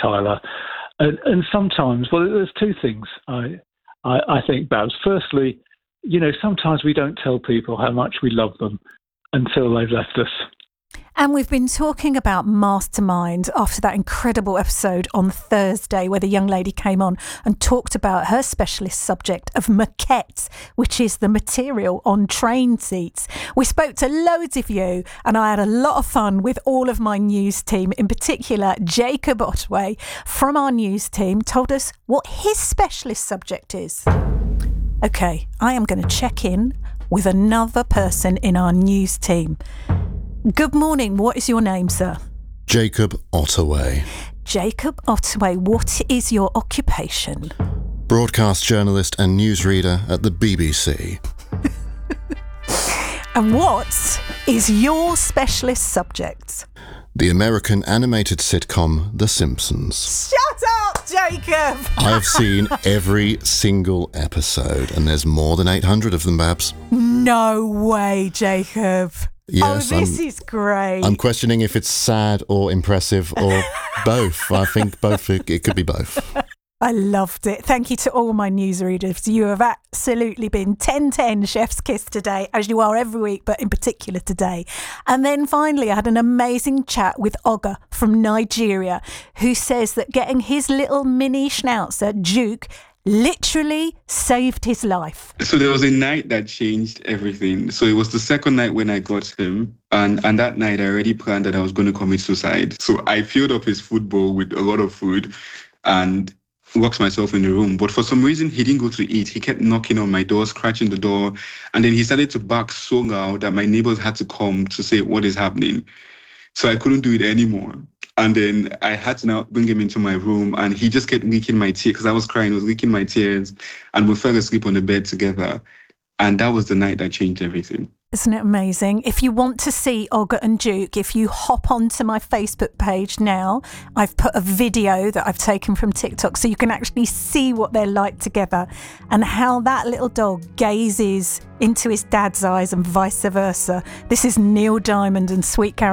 Tyler. And sometimes, well, there's two things I think, Babs. Firstly, sometimes we don't tell people how much we love them until they've left us. And we've been talking about Mastermind after that incredible episode on Thursday where the young lady came on and talked about her specialist subject of maquettes, which is the material on train seats. We spoke to loads of you and I had a lot of fun with all of my news team. In particular, Jacob Ottaway from our news team told us what his specialist subject is. OK, I am going to check in with another person in our news team. Good morning. What is your name, sir? Jacob Ottaway. Jacob Ottaway, what is your occupation? Broadcast journalist and newsreader at the BBC. And what is your specialist subject? The American animated sitcom The Simpsons. Shut up, Jacob! I've seen every single episode, and there's more than 800 of them, Babs. No way, Jacob. Yes, this is great. I'm questioning if it's sad or impressive or both. I think both. It could be both. I loved it. Thank you to all my newsreaders. You have absolutely been 10-10 chef's kiss today, as you are every week, but in particular today. And then finally, I had an amazing chat with Oga from Nigeria, who says that getting his little mini schnauzer, Duke, literally saved his life. So there was a night that changed everything. So it was the second night when I got him. And that night I already planned that I was going to commit suicide. So I filled up his food bowl with a lot of food and locked myself in the room. But for some reason, he didn't go to eat. He kept knocking on my door, scratching the door. And then he started to bark so loud that my neighbors had to come to say, what is happening? So I couldn't do it anymore. And then I had to now bring him into my room and he just kept leaking my tears because I was crying, he was leaking my tears and we fell asleep on the bed together. And that was the night that changed everything. Isn't it amazing? If you want to see Olga and Duke, if you hop onto my Facebook page now, I've put a video that I've taken from TikTok so you can actually see what they're like together and how that little dog gazes into his dad's eyes and vice versa. This is Neil Diamond and Sweet Caroline.